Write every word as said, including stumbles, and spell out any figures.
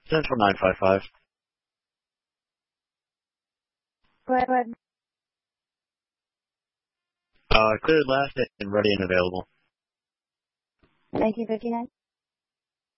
Central nine five five. Go ahead, go ahead. Uh, cleared last and ready and available. nineteen fifty-nine?